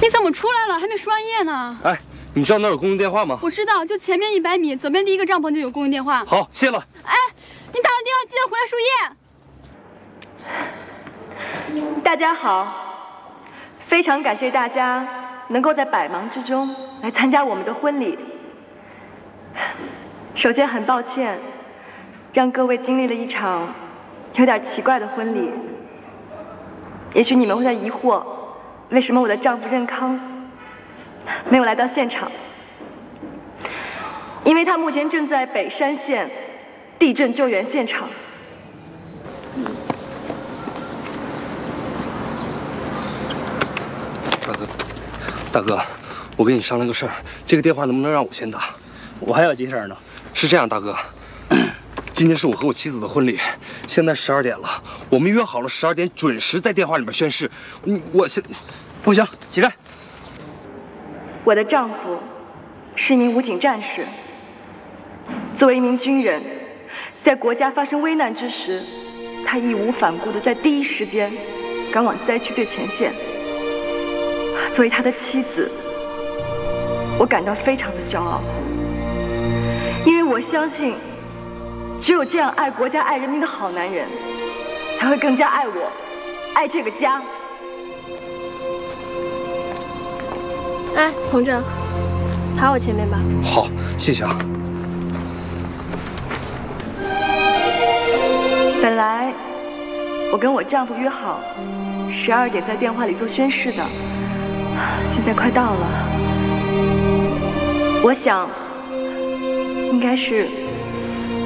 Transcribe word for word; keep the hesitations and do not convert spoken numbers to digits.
你怎么出来了？还没输完液呢。 哎，你知道那儿有公用电话吗？ 我知道，就前面一百米，左边第一个帐篷就有公用电话。 好，谢了。 哎，你打完电话记得回来输液。 大家好，非常感谢大家能够在百忙之中来参加我们的婚礼。首先很抱歉，让各位经历了一场有点奇怪的婚礼。也许你们会在疑惑，为什么我的丈夫任康没有来到现场？因为他目前正在北山县地震救援现场。 大哥，大哥，我跟你商量个事儿，这个电话能不能让我先打？ 我还要接事儿呢。 是这样，大哥，今天是我和我妻子的婚礼，现在十二点了，我们约好了十二点准时在电话里面宣誓。嗯，我现不行，起开。 我的丈夫是一名武警战士，作为一名军人，在国家发生危难之时，他义无反顾地在第一时间赶往灾区最前线。作为他的妻子，我感到非常的骄傲，因为我相信，只有这样爱国家、爱人民的好男人，才会更加爱我，爱这个家。 哎，同志，排我前面吧。 好，谢谢啊。 本来我跟我丈夫约好十二点在电话里做宣誓的，现在快到了，我想应该是